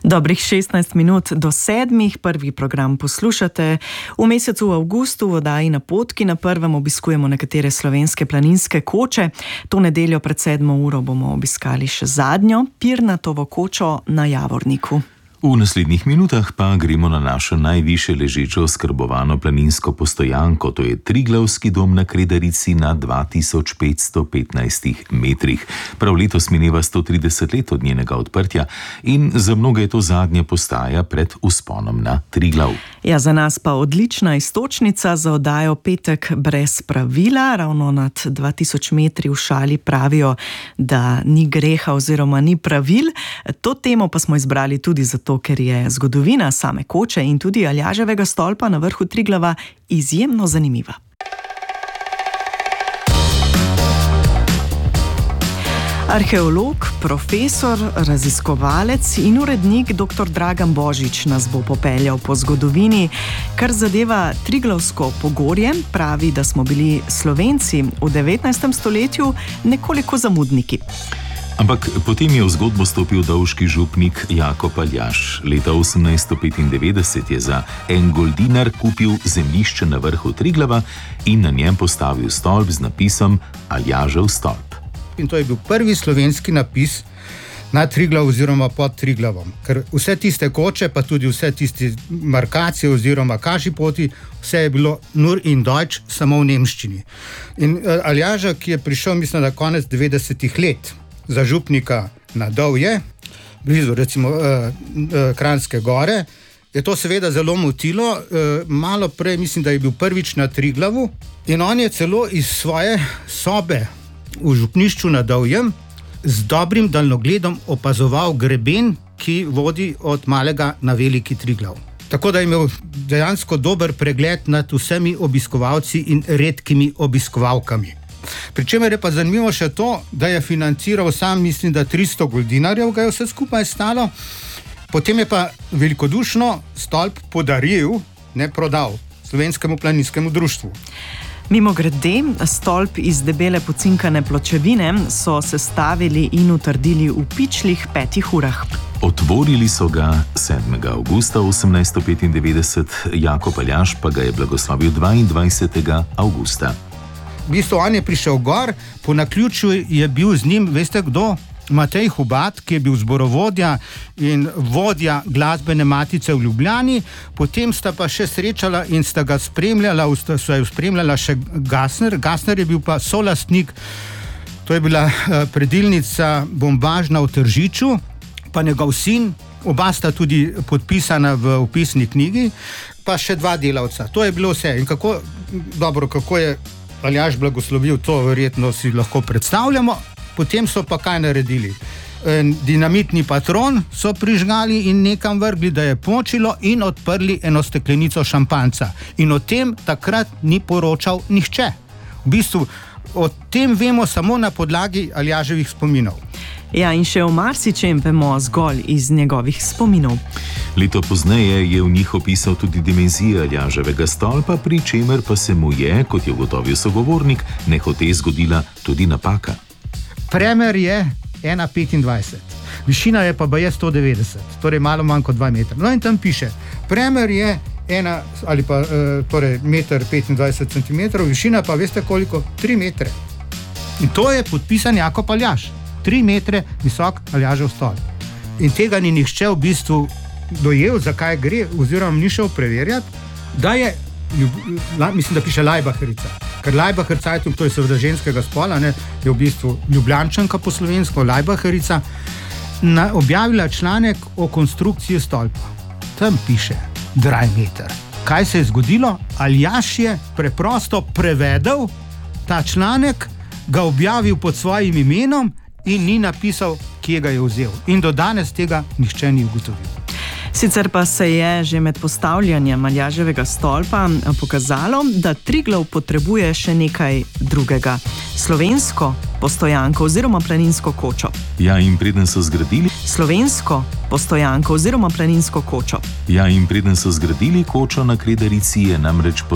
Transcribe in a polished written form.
Dobrih 16 minut do 7, prvi program poslušate. V mesecu avgustu v oddaji Napotki na prvem obiskujemo nekatere slovenske planinske koče. To nedeljo pred 7 uro bomo obiskali še zadnjo, Pirnatovo kočo na Javorniku. V naslednjih minutah pa gremo na našo najvišje ležečo oskrbovano planinsko postojanko, to je Triglavski dom na Kredarici na 2515 metrih. Prav letos mineva 130 let od njenega odprtja in za mnoge je to zadnja postaja pred vzponom na Triglav. Ja, za nas pa odlična iztočnica za oddajo Petek brez pravila. Ravno nad 2000 metri v šali pravijo, da ni greha oziroma ni pravil. To temo pa smo izbrali tudi zato, ker je zgodovina same koče in tudi Aljaževega stolpa na vrhu Triglava izjemno zanimiva. Arheolog, profesor, raziskovalec in urednik dr. Dragan Božič nas bo popeljal po zgodovini. Kar zadeva Triglavsko pogorje, pravi, da smo bili Slovenci v 19. stoletju nekoliko zamudniki. Ampak potem je v zgodbo stopil dolški župnik Jakob Aljaž. Leta 1895 je za en goldinar kupil zemljišče na vrhu Triglava in na njem postavil stolp z napisom Aljažev stolp. In to je bil prvi slovenski napis na Triglav oziroma pod Triglavom. Ker vse tiste koče, pa tudi vse tiste markacije oziroma kažipoti, vse je bilo nur in deutsch, samo v nemščini. In Aljaža, ki je prišel, mislim, na konec 90-ih let, za župnika na Dovje, blizu recimo Kranjske gore, je to seveda zelo motilo. Malo prej mislim, da je bil prvič na Triglavu in on je celo iz svoje sobe v župnišču na Dovjem z dobrim daljnogledom opazoval greben, ki vodi od Malega na Veliki Triglav. Tako da je imel dejansko dober pregled nad vsemi obiskovalci in redkimi obiskovalkami. Pričemer je pa zanimivo še to, da je financiral sam, mislim, da 300 goldinarjev ga je vse skupaj stalo, potem je pa velikodušno stolp podaril, ne prodal, Slovenskemu planinskemu društvu. Mimogrede, stolp iz debele pocinkane pločevine so sestavili in utrdili v pičlih 5 urah. Otvorili so ga 7. avgusta 1895, Jakob Aljaž pa ga je blagoslovil 22. avgusta. V bistvu on je prišel gor, po naključju je bil z njim, veste kdo? Matej Hubat, ki je bil zborovodja in vodja glasbene matice v Ljubljani, potem sta pa še srečala in sta ga spremljala, spremljala še Gassner. Gassner je bil pa solastnik, to je bila predilnica bombažna v Tržiču, pa njegov sin, oba sta tudi podpisana v vpisni knjigi, pa še 2 delavca. To je bilo vse. In kako je Aljaž blagoslovil, to verjetno si lahko predstavljamo. Potem so pa kaj naredili? Dinamitni patron so prižgali in nekam vrgli, da je počilo, in odprli eno steklenico šampanjca. In o tem takrat ni poročal nihče. V bistvu o tem vemo samo na podlagi Aljaževih spominov. Ja, in še o marsičem vemo zgolj iz njegovih spominov. Leto pozneje je v njih opisal tudi dimenzije Aljaževega stolpa, pri čemer pa se mu je, kot je ugotovil sogovornik, nehote zgodila tudi napaka. Premer je 1,25, višina je pa baje 190, torej malo manj kot 2 metra. No in tam piše, premer je 1,25 cm, višina pa veste koliko? 3 metre. In to je podpisan Jakob Aljaž. 3 metre visok Aljažev stolp. In tega ni nihče v bistvu dojel, zakaj gre, oziroma ni šel preverjati, da je, mislim, da piše Lajbaherica. Ker Lajbaher Zeitung, to je seveda ženskega spola, ne, je v bistvu Ljubljančanka po slovensko, Lajbaherica, objavila članek o konstrukciji stolpa. Tam piše 3 meter. Kaj se je zgodilo? Aljaž je preprosto prevedel ta članek, ga objavil pod svojim imenom in ni napisal, kje ga je vzel. In do danes tega nihče ni ugotovil. Sicer pa se je že med postavljanjem Aljaževega stolpa pokazalo, da Triglav potrebuje še nekaj drugega. Slovensko postojanko oziroma planinsko kočo. Ja, in preden so zgradili slovensko postojanko oziroma planinsko kočo. Ja, in preden so zgradili kočo na Kredarici, je namreč